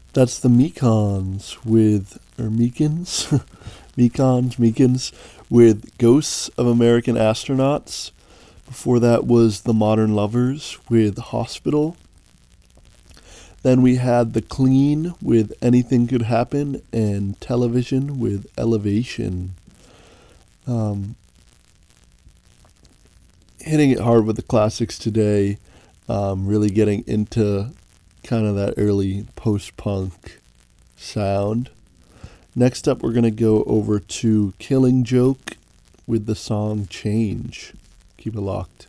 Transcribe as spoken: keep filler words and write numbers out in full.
That's the Mekons with, or Meekins? Mekons, Meekins with Ghosts of American Astronauts. Before that was The Modern Lovers with Hospital. Then we had The Clean with Anything Could Happen and Television with Elevation. Um, hitting it hard with the classics today, um, really getting into kind of that early post-punk sound. Next up, we're going to go over to Killing Joke with the song Change. Keep it locked.